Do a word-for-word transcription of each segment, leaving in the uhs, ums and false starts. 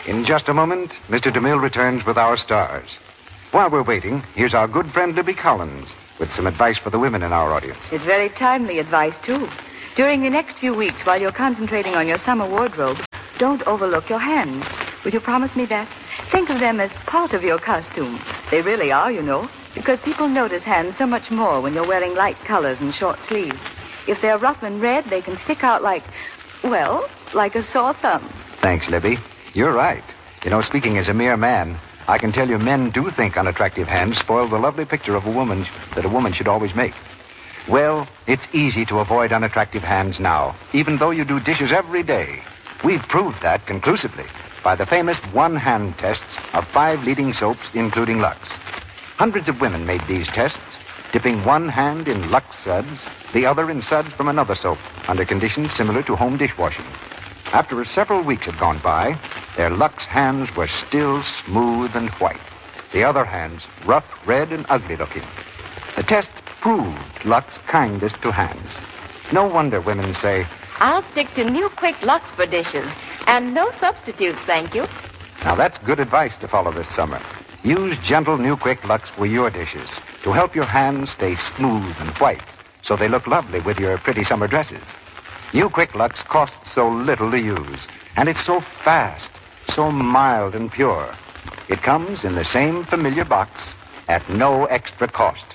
In just a moment, Mister DeMille returns with our stars. While we're waiting, here's our good friend Libby Collins with some advice for the women in our audience. It's very timely advice, too. During the next few weeks, while you're concentrating on your summer wardrobe, don't overlook your hands. Will you promise me that? Think of them as part of your costume. They really are, you know, because people notice hands so much more when you're wearing light colors and short sleeves. If they're rough and red, they can stick out like, well, like a sore thumb. Thanks, Libby. You're right. You know, speaking as a mere man, I can tell you men do think unattractive hands spoil the lovely picture of a woman that a woman should always make. Well, it's easy to avoid unattractive hands now, even though you do dishes every day. We've proved that conclusively by the famous one-hand tests of five leading soaps, including Lux. Hundreds of women made these tests, dipping one hand in Lux suds, the other in suds from another soap, under conditions similar to home dishwashing. After several weeks had gone by, their Lux hands were still smooth and white. The other hands rough, red, and ugly-looking. The test proved Lux kindest to hands. No wonder women say, I'll stick to New Quick Lux for dishes, and no substitutes, thank you. Now that's good advice to follow this summer. Use gentle New Quick Lux for your dishes to help your hands stay smooth and white, so they look lovely with your pretty summer dresses. New Quick Lux costs so little to use, and it's so fast, so mild and pure. It comes in the same familiar box at no extra cost.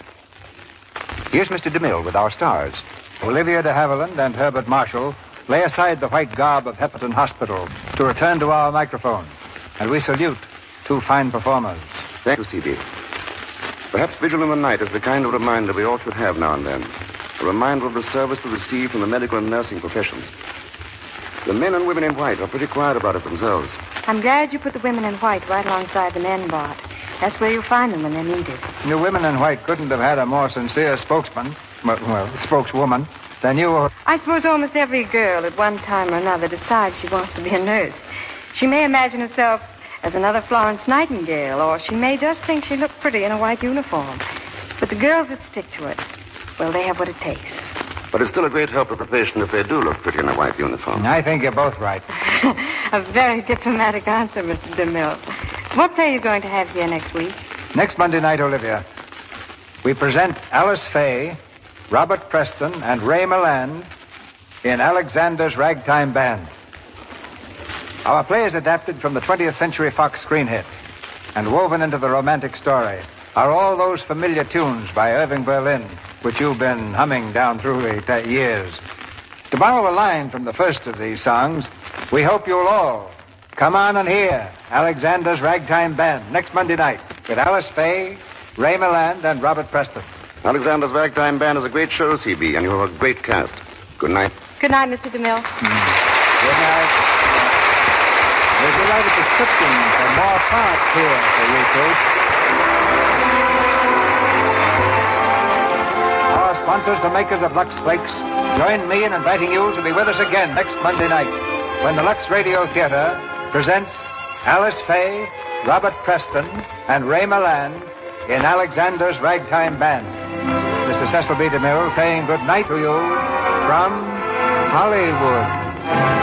Here's Mister DeMille with our stars. Olivia de Havilland and Herbert Marshall lay aside the white garb of Hepperton Hospital to return to our microphone. And we salute two fine performers. Thank you, C B. Perhaps Vigil in the Night is the kind of reminder we all should have now and then. A reminder of the service we receive from the medical and nursing professions. The men and women in white are pretty quiet about it themselves. I'm glad you put the women in white right alongside the men, Bart. That's where you'll find them when they're needed. The women in white couldn't have had a more sincere spokesman, well, spokeswoman, than you or... I suppose almost every girl at one time or another decides she wants to be a nurse. She may imagine herself as another Florence Nightingale, or she may just think she looked pretty in a white uniform. But the girls that stick to it, well, they have what it takes. But it's still a great help to the patient if they do look pretty in a white uniform. I think you're both right. A very diplomatic answer, Mister DeMille. What play are you going to have here next week? Next Monday night, Olivia, we present Alice Faye, Robert Preston, and Ray Milland in Alexander's Ragtime Band. Our play is adapted from the twentieth Century Fox screen hit, and woven into the romantic story are all those familiar tunes by Irving Berlin, which you've been humming down through the years. To borrow a line from the first of these songs, we hope you'll all come on and hear Alexander's Ragtime Band next Monday night with Alice Faye, Ray Milland, and Robert Preston. Alexander's Ragtime Band is a great show, C B, and you have a great cast. Good night. Good night, Mister DeMille. Mm. Good night. We'll be right at the description for more parts here for you folks. Our sponsors, the makers of Lux Flakes, join me in inviting you to be with us again next Monday night when the Lux Radio Theater presents Alice Faye, Robert Preston, and Ray Milland in Alexander's Ragtime Band. Mister Cecil B. DeMille saying good night to you from Hollywood.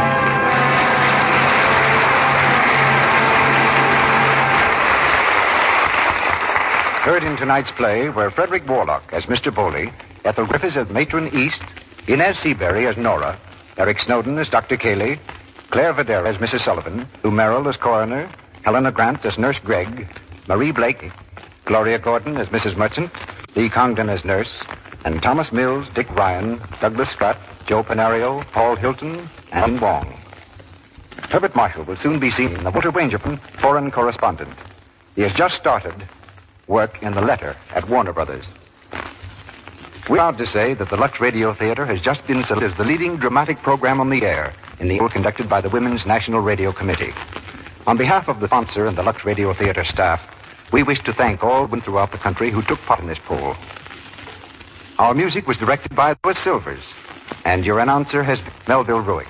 Heard in tonight's play were Frederick Warlock as Mister Boley, Ethel Griffiths as Matron East, Inez Seabury as Nora, Eric Snowden as Doctor Cayley, Claire Videra as Missus Sullivan, Lou Merrill as Coroner, Helena Grant as Nurse Gregg, Marie Blake, Gloria Gordon as Missus Merchant, Lee Congdon as Nurse, and Thomas Mills, Dick Ryan, Douglas Scott, Joe Panario, Paul Hilton, and Wong. Herbert Marshall will soon be seen in the Walter Rangerman foreign correspondent. He has just started work in The Letter at Warner Brothers. We're proud to say that the Lux Radio Theater has just been selected as the leading dramatic program on the air in the poll conducted by the Women's National Radio Committee. On behalf of the sponsor and the Lux Radio Theater staff, we wish to thank all women throughout the country who took part in this poll. Our music was directed by Louis Silvers, and your announcer has been Melville Ruick.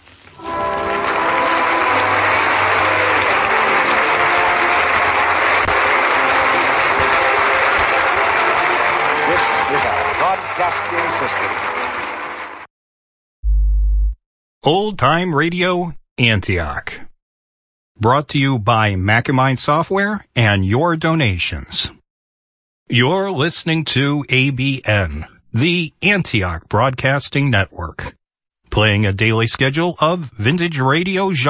Broadcasting System. Old Time Radio, Antioch. Brought to you by Macamind Software and your donations. You're listening to A B N, the Antioch Broadcasting Network, playing a daily schedule of vintage radio genre.